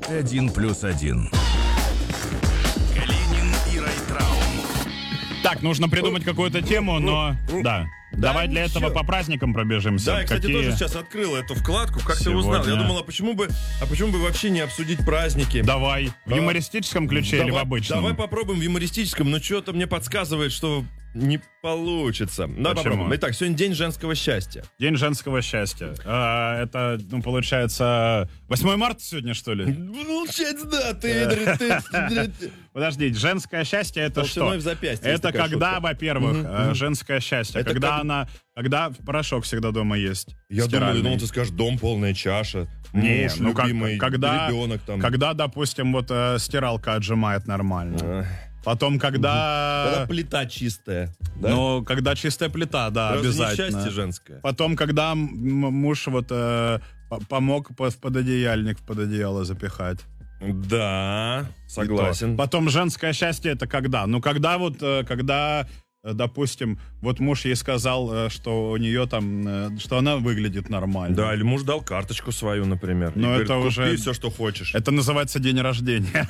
1+1. Калинин и Райтраун. Так, нужно придумать какую-то тему, но... Да. Давай для этого по праздникам пробежимся. Да, я, кстати, тоже сейчас открыл эту вкладку, как ты узнал. Я думал, а почему бы вообще не обсудить праздники? Давай. В юмористическом ключе или в обычном? Давай попробуем в юмористическом, но что-то мне подсказывает, что не получится. Давай попробуем. Итак, сегодня день женского счастья. День женского счастья. Это, получается, 8 марта сегодня, что ли? Получается, да. Подожди, женское счастье это что? В запястье, это когда, во-первых, женское счастье. Это когда порошок всегда дома есть. Я думал, ты скажешь, дом, полная чаша. Не, муж любимый, ребенок там. Когда, допустим, вот стиралка отжимает нормально. Потом, когда плита чистая. Да? Ну, когда чистая плита, да, разве обязательно. счастье женское? Потом, когда муж помог в пододеяльник, в пододеяло запихать. Да, согласен. Потом женское счастье это когда? Ну, когда, допустим, вот муж ей сказал, что у нее там, что она выглядит нормально. Да, или муж дал карточку свою, например. Но это говорит, уже... Купи все, что хочешь. Это называется день рождения.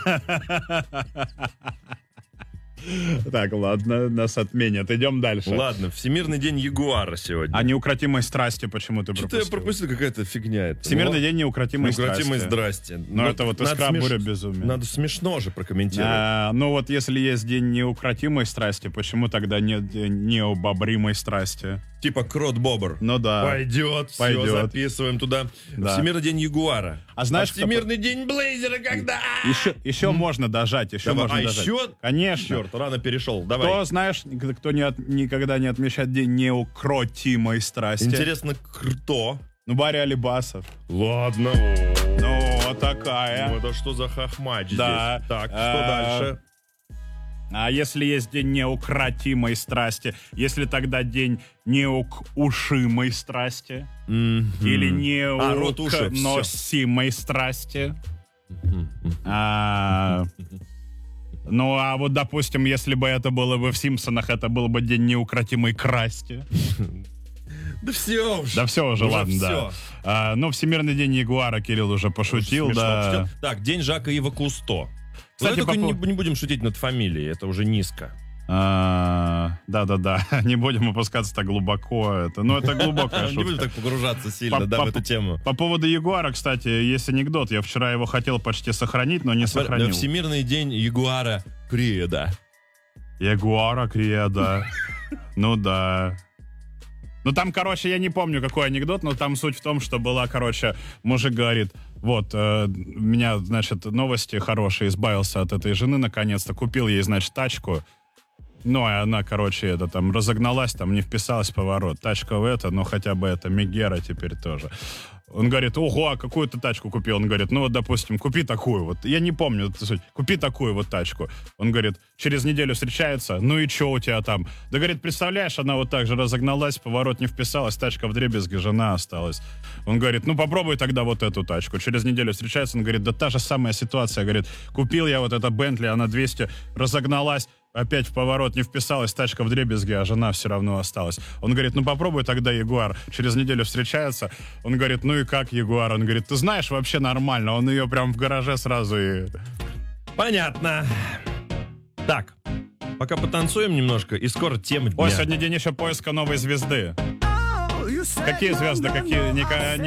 Так, ладно, нас отменят. Идем дальше. Ладно, Всемирный день ягуара сегодня. А неукротимой страсти почему ты пропустил? Что-то я пропустил, какая-то фигня. Всемирный день неукротимой страсти. Неукротимой страсти. Ну, это вот искра, буря, безумие. Надо смешно же прокомментировать. Ну, вот если есть день неукротимой страсти, почему тогда нет необобримой страсти? Типа крот-бобр. Ну да. Пойдет, все, записываем туда. Да. Всемирный день ягуара. А знаешь, Всемирный день блейзера когда? Еще можно дожать, можно дожать. Еще? Конечно. Черт, рано перешел. Давай. Кто, знаешь, кто никогда не отмечает день неукротимой страсти? Интересно, кто? Ну, Барри Алибасов. Ладно. Ну, вот такая. Ну, это что за хохмач да. здесь? Так, что дальше? А если есть день неукротимой страсти? Если тогда день неукушимой страсти? Или неукносимой страсти? Ну, а вот, допустим, если бы это было бы в «Симпсонах», это был бы день неукротимой красти. Да все уже. Да все уже, ладно, все. Да. Ну, Всемирный день ягуара Кирилл уже пошутил, да. Так, день Жака Ива Кусто. Кстати, только не будем шутить над фамилией, это уже низко. Да-да-да, не будем опускаться так глубоко. Это глубокая шутка. Не будем так погружаться сильно, в эту тему. По поводу ягуара, кстати, есть анекдот. Я вчера его хотел почти сохранить, но не сохранил. Всемирный день ягуара Криеда. Ягуара Криеда. Ну да. Ну там, короче, я не помню, какой анекдот, но там суть в том, что была, мужик говорит, вот, у меня, значит, новости хорошие, избавился от этой жены, наконец-то, купил ей, значит, тачку. Ну, и она, разогналась, не вписалась в поворот. Тачка но хотя бы Мегера теперь тоже. Он говорит, ого, а какую ты тачку купил? Он говорит, ну, вот, допустим, купи такую вот. Я не помню, купи такую вот тачку. Он говорит, через неделю встречается, ну и что у тебя там? Да, говорит, представляешь, она вот так же разогналась, в поворот не вписалась, тачка вдребезги, жена осталась. Он говорит, ну, попробуй тогда вот эту тачку. Через неделю встречается, он говорит, да та же самая ситуация. Говорит, купил я вот это Бентли, она 200, разогналась, опять в поворот не вписалась, тачка вдребезги, а жена все равно осталась. Он говорит, ну попробуй тогда Ягуар. Через неделю встречается. Он говорит, ну и как Ягуар? Он говорит, ты знаешь, вообще нормально. Он ее прям в гараже сразу и... Понятно. Так, пока потанцуем немножко, и скоро тема дня. Ой, сегодня день еще поиска новой звезды. Какие звезды? Какие?